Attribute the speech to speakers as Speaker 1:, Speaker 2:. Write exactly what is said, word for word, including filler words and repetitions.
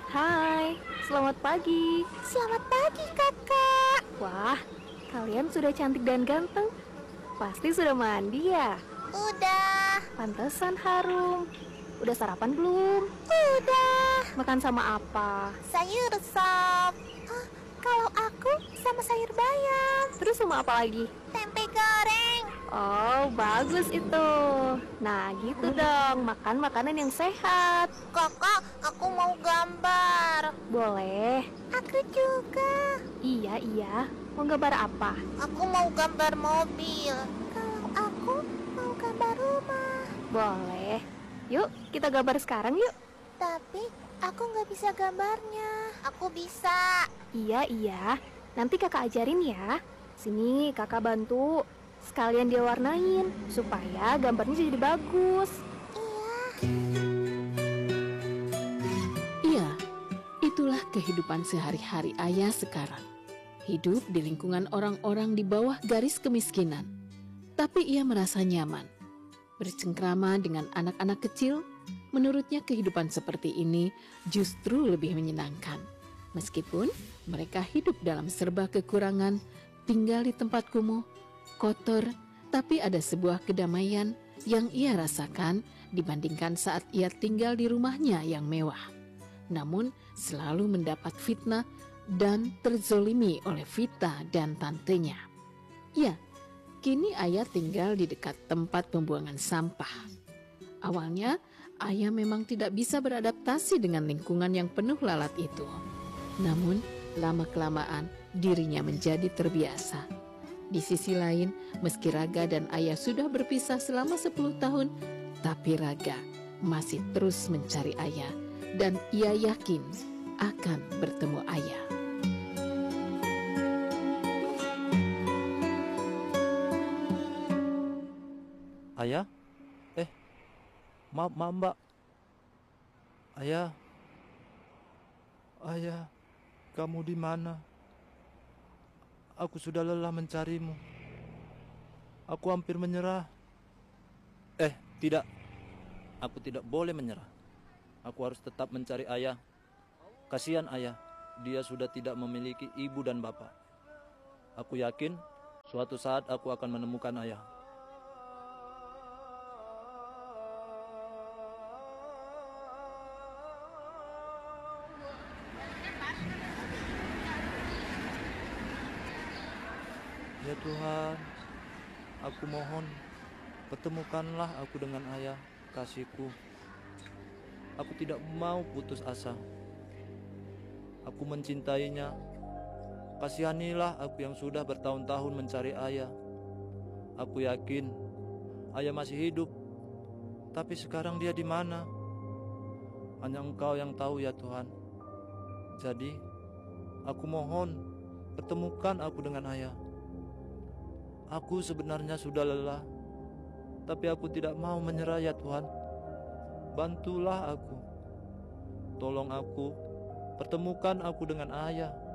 Speaker 1: Hai, selamat pagi.
Speaker 2: Selamat pagi, Kakak.
Speaker 1: Wah, kalian sudah cantik dan ganteng. Pasti sudah mandi ya?
Speaker 2: Udah.
Speaker 1: Pantesan harum. Udah sarapan belum?
Speaker 2: Udah.
Speaker 1: Makan sama apa?
Speaker 2: Sayur sop. Hah, kalau aku sama sayur bayam.
Speaker 1: Terus sama apa lagi?
Speaker 2: Tempe goreng.
Speaker 1: Oh, bagus itu. Nah, gitu dong. Makan makanan yang sehat.
Speaker 2: Kakak, aku mau gambar.
Speaker 1: Boleh.
Speaker 2: Aku juga.
Speaker 1: Iya, iya. Mau gambar apa?
Speaker 2: Aku mau gambar mobil. Kalau aku mau gambar rumah.
Speaker 1: Boleh. Yuk, kita gambar sekarang yuk.
Speaker 2: Tapi aku nggak bisa gambarnya. Aku bisa.
Speaker 1: Iya, iya. Nanti kakak ajarin ya. Sini kakak bantu. Sekalian dia warnain supaya gambarnya jadi bagus.
Speaker 2: Iya.
Speaker 3: Iya, itulah kehidupan sehari-hari Ayah sekarang. Hidup di lingkungan orang-orang di bawah garis kemiskinan. Tapi ia merasa nyaman. Bercengkrama dengan anak-anak kecil, menurutnya kehidupan seperti ini justru lebih menyenangkan. Meskipun mereka hidup dalam serba kekurangan, tinggal di tempat kumuh, kotor, tapi ada sebuah kedamaian yang ia rasakan dibandingkan saat ia tinggal di rumahnya yang mewah. Namun selalu mendapat fitnah dan terzolimi oleh Vita dan tantenya. Ya, kini Ayah tinggal di dekat tempat pembuangan sampah. Awalnya, Ayah memang tidak bisa beradaptasi dengan lingkungan yang penuh lalat itu. Namun, lama-kelamaan dirinya menjadi terbiasa. Di sisi lain, meski Raga dan Ayah sudah berpisah selama sepuluh tahun, tapi Raga masih terus mencari Ayah dan ia yakin akan bertemu Ayah.
Speaker 4: Ayah? Eh, maaf, maaf mbak. Ayah? Ayah, kamu di mana? Aku sudah lelah mencarimu. Aku hampir menyerah. Eh, tidak. Aku tidak boleh menyerah. Aku harus tetap mencari ayah. Kasihan ayah, dia sudah tidak memiliki ibu dan bapak. Aku yakin suatu saat aku akan menemukan ayah. Ya Tuhan, aku mohon, pertemukanlah aku dengan ayah, kasihku. Aku tidak mau putus asa. Aku mencintainya. Kasihanilah aku yang sudah bertahun-tahun mencari ayah. Aku yakin ayah masih hidup. Tapi sekarang dia di mana? Hanya Engkau yang tahu ya Tuhan. Jadi, aku mohon, pertemukan aku dengan ayah. Aku sebenarnya sudah lelah, tapi aku tidak mau menyerah ya Tuhan. Bantulah aku. Tolong aku, pertemukan aku dengan ayah.